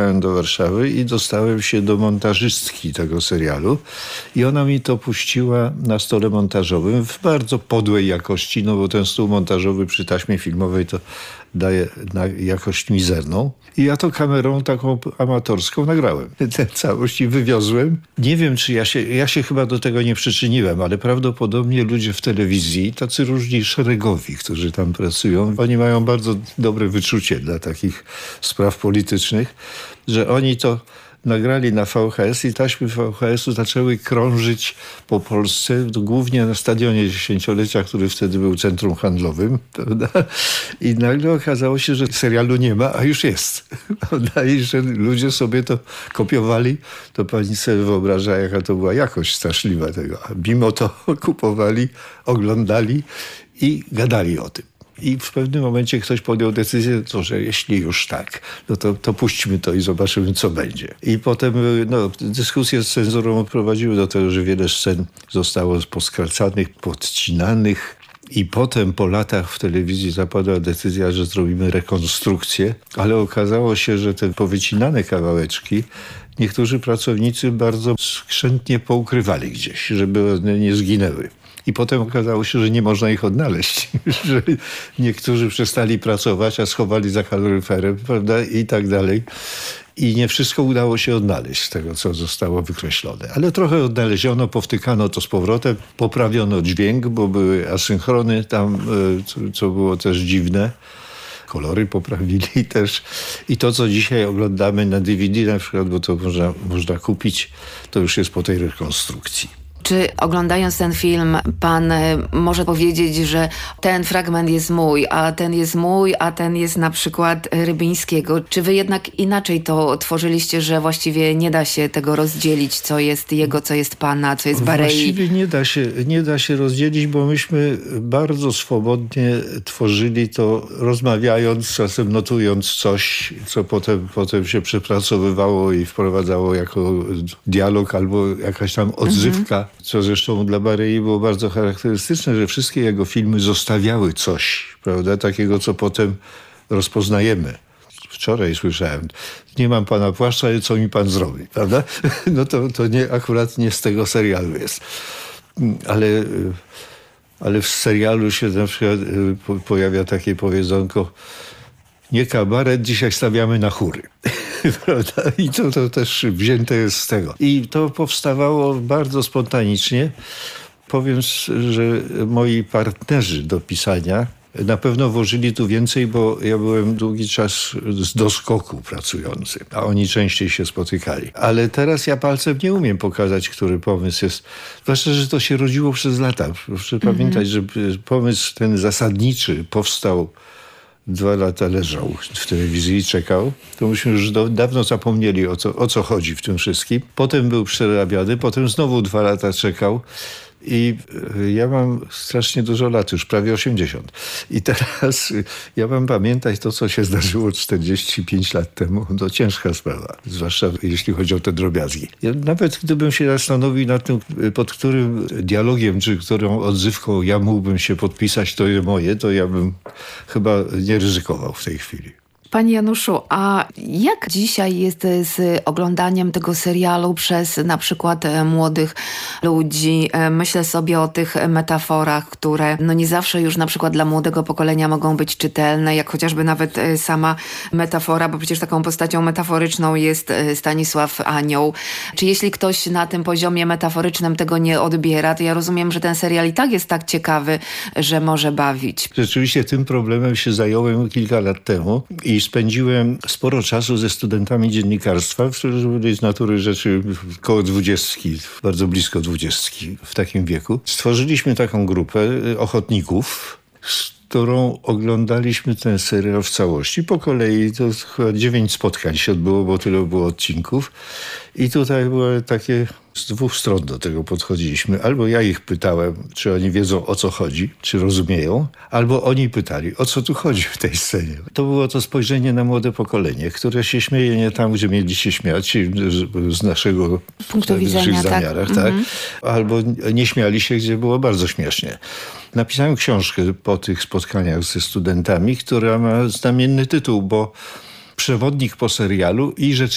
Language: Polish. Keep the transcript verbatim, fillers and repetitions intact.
Pojechałem do Warszawy i dostałem się do montażystki tego serialu i ona mi to puściła na stole montażowym w bardzo podłej jakości, no bo ten stół montażowy przy taśmie filmowej to daje na jakość mizerną. I ja to kamerą taką amatorską nagrałem. Tę całość i wywiozłem. Nie wiem, czy ja się, ja się chyba do tego nie przyczyniłem, ale prawdopodobnie ludzie w telewizji, tacy różni szeregowi, którzy tam pracują, oni mają bardzo dobre wyczucie dla takich spraw politycznych, że oni to nagrali na V H S i taśmy V H S-u zaczęły krążyć po Polsce, głównie na stadionie dziesięciolecia, który wtedy był centrum handlowym. Prawda? I nagle okazało się, że serialu nie ma, a już jest. Prawda? I że ludzie sobie to kopiowali. To pani sobie wyobraża, jaka to była jakość straszliwa tego. A mimo to kupowali, oglądali i gadali o tym. I w pewnym momencie ktoś podjął decyzję, to, że jeśli już tak, no to, to puśćmy to i zobaczymy, co będzie. I potem no, dyskusje z cenzurą prowadziły do tego, że wiele scen zostało poskracanych, podcinanych. I potem po latach w telewizji zapadła decyzja, że zrobimy rekonstrukcję, ale okazało się, że te powycinane kawałeczki niektórzy pracownicy bardzo skrzętnie poukrywali gdzieś, żeby one nie zginęły. I potem okazało się, że nie można ich odnaleźć, że niektórzy przestali pracować, a schowali za kaloryferem, prawda, i tak dalej. I nie wszystko udało się odnaleźć z tego, co zostało wykreślone. Ale trochę odnaleziono, powtykano to z powrotem, poprawiono dźwięk, bo były asynchrony tam, co, co było też dziwne. Kolory poprawili też. I to, co dzisiaj oglądamy na D V D na przykład, bo to można, można kupić, to już jest po tej rekonstrukcji. Czy oglądając ten film pan może powiedzieć, że ten fragment jest mój, a ten jest mój, a ten jest na przykład Rybińskiego? Czy wy jednak inaczej to tworzyliście, że właściwie nie da się tego rozdzielić, co jest jego, co jest pana, co jest Barei? Właściwie nie da się, nie da się rozdzielić, bo myśmy bardzo swobodnie tworzyli to, rozmawiając, czasem notując coś, co potem, potem się przepracowywało i wprowadzało jako dialog albo jakaś tam odzywka. Mhm. Co zresztą dla Barei było bardzo charakterystyczne, że wszystkie jego filmy zostawiały coś, prawda, takiego, co potem rozpoznajemy. Wczoraj słyszałem, nie mam pana płaszcza, ale co mi pan zrobi, prawda? No to, to nie, akurat nie z tego serialu jest. Ale, ale w serialu się na przykład pojawia takie powiedzonko, nie kabaret, dzisiaj stawiamy na chóry. Prawda? I to, to też wzięte jest z tego. I to powstawało bardzo spontanicznie. Powiem, że moi partnerzy do pisania na pewno włożyli tu więcej, bo ja byłem długi czas z doskoku pracujący, a oni częściej się spotykali. Ale teraz ja palcem nie umiem pokazać, który pomysł jest. Zwłaszcza, że to się rodziło przez lata. Proszę mm-hmm. pamiętać, że pomysł ten zasadniczy powstał Dwa lata leżał w telewizji i czekał. To myśmy już do, dawno zapomnieli, o co, o co chodzi w tym wszystkim. Potem był przerabiany, potem znowu dwa lata czekał. I ja mam strasznie dużo lat, już prawie osiemdziesiąt. I teraz ja mam pamiętać to, co się zdarzyło czterdzieści pięć lat temu. To ciężka sprawa, zwłaszcza jeśli chodzi o te drobiazgi. Ja nawet gdybym się zastanowił nad tym, pod którym dialogiem, czy którą odzywką ja mógłbym się podpisać, to jest moje, to ja bym chyba nie ryzykował w tej chwili. Panie Januszu, a jak dzisiaj jest z oglądaniem tego serialu przez na przykład młodych ludzi? Myślę sobie o tych metaforach, które no nie zawsze już na przykład dla młodego pokolenia mogą być czytelne, jak chociażby nawet sama metafora, bo przecież taką postacią metaforyczną jest Stanisław Anioł. Czy jeśli ktoś na tym poziomie metaforycznym tego nie odbiera, to ja rozumiem, że ten serial i tak jest tak ciekawy, że może bawić. Rzeczywiście tym problemem się zająłem kilka lat temu i spędziłem sporo czasu ze studentami dziennikarstwa, którzy byli z natury rzeczy koło dwudziestki, bardzo blisko dwudziestki w takim wieku. Stworzyliśmy taką grupę ochotników, z którą oglądaliśmy ten serial w całości. Po kolei to chyba dziewięć spotkań się odbyło, bo tyle było odcinków. I tutaj było takie, z dwóch stron do tego podchodziliśmy. Albo ja ich pytałem, czy oni wiedzą, o co chodzi, czy rozumieją, albo oni pytali, o co tu chodzi w tej scenie. To było to spojrzenie na młode pokolenie, które się śmieje nie tam, gdzie mieli się śmiać, z naszego punktu widzenia, zamiarach, tak. tak? Mm-hmm. Albo nie śmiali się, gdzie było bardzo śmiesznie. Napisałem książkę po tych spotkaniach ze studentami, która ma znamienny tytuł, bo przewodnik po serialu i rzeczywiście